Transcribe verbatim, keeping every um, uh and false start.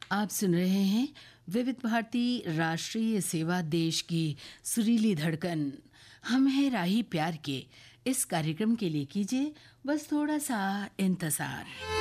आप सुन रहे हैं विविध भारती राष्ट्रीय सेवा, देश की सुरीली धड़कन। हम हैं राही प्यार के। इस कार्यक्रम के लिए कीजिए बस थोड़ा सा इंतजार।